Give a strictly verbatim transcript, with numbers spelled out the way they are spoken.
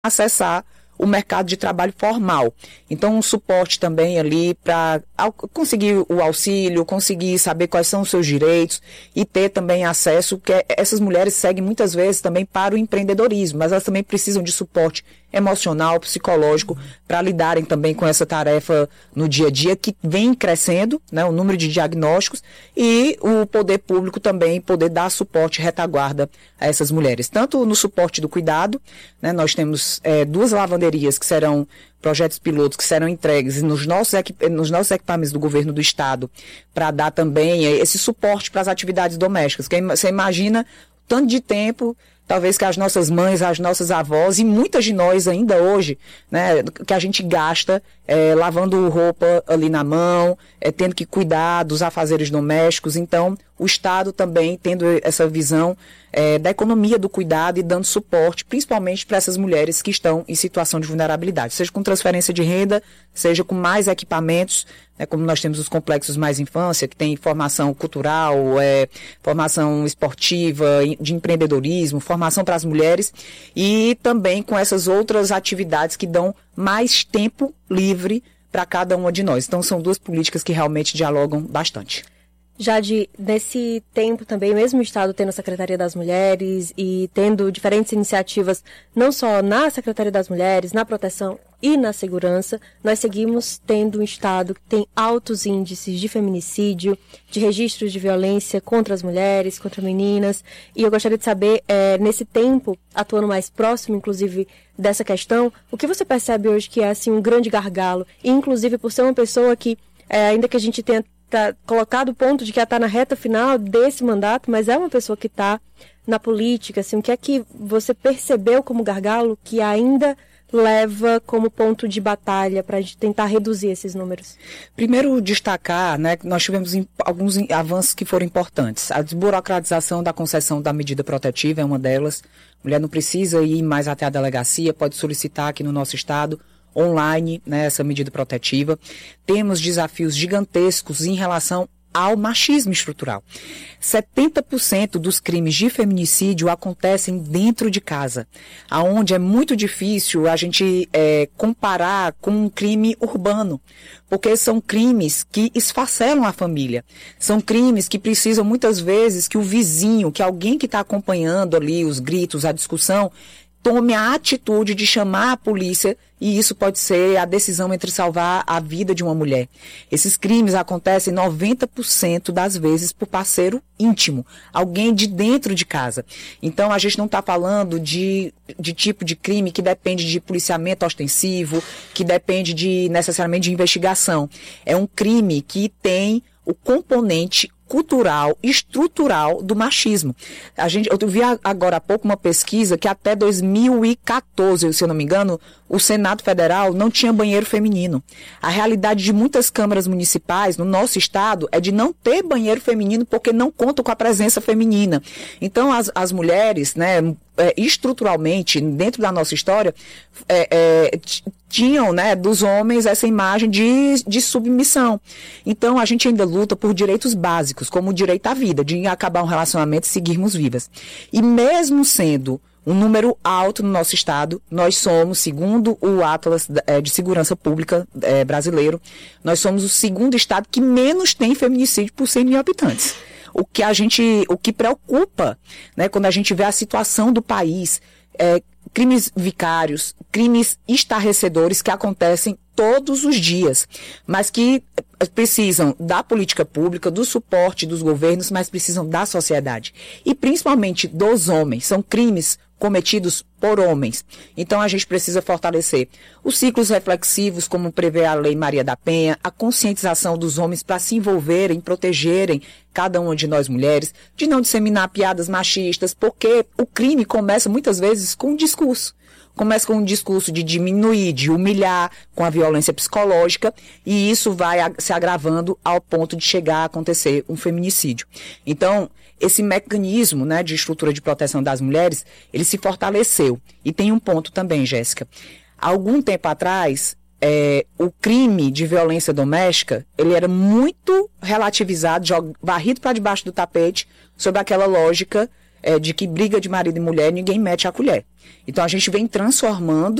acessar o mercado de trabalho formal. Então, um suporte também ali para conseguir o auxílio, conseguir saber quais são os seus direitos e ter também acesso, que essas mulheres seguem muitas vezes também para o empreendedorismo, mas elas também precisam de suporte emocional, psicológico, para lidarem também com essa tarefa no dia a dia, que vem crescendo, né, o número de diagnósticos, e o poder público também poder dar suporte, retaguarda a essas mulheres. Tanto no suporte do cuidado, né, nós temos é, duas lavanderias que serão projetos pilotos que serão entregues nos nossos, equip- nos nossos equipamentos do governo do estado, para dar também esse suporte para as atividades domésticas. Que você imagina o tanto de tempo, talvez que as nossas mães, as nossas avós e muitas de nós ainda hoje, né, que a gente gasta é, lavando roupa ali na mão, é, tendo que cuidar dos afazeres domésticos. Então, o Estado também tendo essa visão é, da economia do cuidado e dando suporte, principalmente para essas mulheres que estão em situação de vulnerabilidade, seja com transferência de renda, seja com mais equipamentos, né, como nós temos os complexos Mais Infância, que tem formação cultural, é, formação esportiva, de empreendedorismo, formação para as mulheres, e também com essas outras atividades que dão mais tempo livre para cada uma de nós. Então, são duas políticas que realmente dialogam bastante. Jade, nesse tempo também, mesmo o Estado tendo a Secretaria das Mulheres e tendo diferentes iniciativas, não só na Secretaria das Mulheres, na proteção e na segurança, nós seguimos tendo um Estado que tem altos índices de feminicídio, de registros de violência contra as mulheres, contra meninas. E eu gostaria de saber, é, nesse tempo, atuando mais próximo, inclusive, dessa questão, o que você percebe hoje que é assim, um grande gargalo, e inclusive por ser uma pessoa que, é, ainda que a gente tenha tá colocado o ponto de que ela está na reta final desse mandato, mas é uma pessoa que está na política, assim, o que é que você percebeu como gargalo que ainda leva como ponto de batalha para a gente tentar reduzir esses números? Primeiro, destacar, né, que nós tivemos alguns avanços que foram importantes. A desburocratização da concessão da medida protetiva é uma delas. A mulher não precisa ir mais até a delegacia, pode solicitar aqui no nosso estado, online, né, essa medida protetiva. Temos desafios gigantescos em relação ao machismo estrutural. setenta por cento dos crimes de feminicídio acontecem dentro de casa, aonde é muito difícil a gente é, comparar com um crime urbano, porque são crimes que esfacelam a família. São crimes que precisam muitas vezes que o vizinho, que alguém que está acompanhando ali os gritos, a discussão, tome a atitude de chamar a polícia, e isso pode ser a decisão entre salvar a vida de uma mulher. Esses crimes acontecem noventa por cento das vezes por parceiro íntimo, alguém de dentro de casa. Então, a gente não está falando de, de tipo de crime que depende de policiamento ostensivo, que depende de necessariamente de investigação. É um crime que tem o componente cultural, estrutural do machismo. A gente, eu vi agora há pouco uma pesquisa que até dois mil e quatorze, se eu não me engano, o Senado Federal não tinha banheiro feminino. A realidade de muitas câmaras municipais no nosso estado é de não ter banheiro feminino porque não contam com a presença feminina. Então, as, as mulheres, né, é, estruturalmente, dentro da nossa história, é, é, tinham, né, dos homens essa imagem de, de submissão. Então, a gente ainda luta por direitos básicos, como o direito à vida, de acabar um relacionamento e seguirmos vivas. E mesmo sendo um número alto no nosso estado, nós somos, segundo o Atlas de Segurança Pública é, brasileiro, nós somos o segundo estado que menos tem feminicídio por cem mil habitantes. O que a gente, o que preocupa, né, quando a gente vê a situação do país, é, crimes vicários, crimes estarrecedores que acontecem todos os dias, mas que precisam da política pública, do suporte dos governos, mas precisam da sociedade. E principalmente dos homens. São crimes cometidos por homens. Então, a gente precisa fortalecer os ciclos reflexivos, como prevê a Lei Maria da Penha, a conscientização dos homens para se envolverem, protegerem cada uma de nós mulheres, de não disseminar piadas machistas, porque o crime começa muitas vezes com um discurso. Começa com um discurso de diminuir, de humilhar, com a violência psicológica, e isso vai se agravando ao ponto de chegar a acontecer um feminicídio. Então, esse mecanismo, né, de estrutura de proteção das mulheres, ele se fortaleceu. E tem um ponto também, Jéssica. Há algum tempo atrás, é, o crime de violência doméstica, ele era muito relativizado, jog, varrido para debaixo do tapete, sob aquela lógica é, de que briga de marido e mulher, ninguém mete a colher. Então, a gente vem transformando